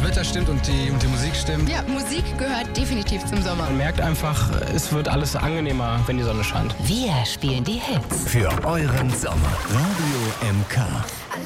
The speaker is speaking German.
Wetter stimmt und die Musik stimmt. Ja, Musik gehört definitiv zum Sommer. Man merkt einfach, es wird alles angenehmer, wenn die Sonne scheint. Wir spielen die Hits. Für euren Sommer. Radio MK.